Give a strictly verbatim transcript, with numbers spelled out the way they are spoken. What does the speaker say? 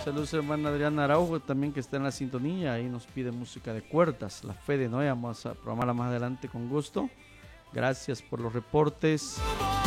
saludos hermana Adriana Araujo, también que está en la sintonía. Ahí nos pide música de cuerdas. La fe de Noé, vamos a programarla más adelante con gusto. Gracias por los reportes.